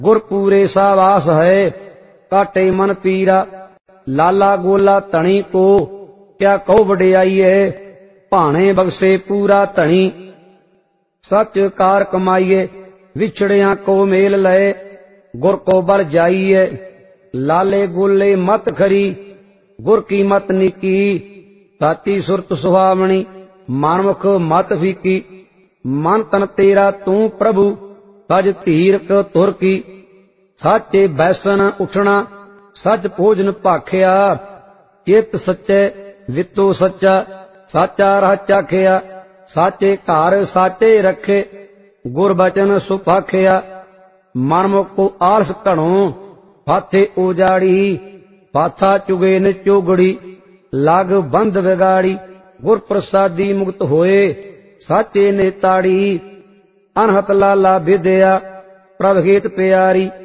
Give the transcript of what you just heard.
गुर पूरे सावास है काटे मन पीरा। लाला गोला धनी को क्या कहो वडियाई है, भाणे बख्शे पूरा धनी। सच कार कमाइए विछड़िया को मेल लय, गुर को बल जाइए। लाले गोले मत खरी गुर की मत निकी, साची सुरत सुहावनी मनमुख मत फीकी। मन तन तेरा तू प्रभु सज धीरक तुर की, साचे बैसन उठना सच भोजन भाखिया। चित सच्चे वित्तो सच्चा साचा रह चाखिया, साचे घर साचे रखे गुर बचन सुभाखिया। मनमुख को आलस घणो फाथे उजाड़ी, फाथा चुगे न चोगड़ी लग बंद बिगाड़ी। गुर प्रसादी मुक्त होए साचे ने ताड़ी, अनहत लाला विद्या प्रभ हेत प्यारी।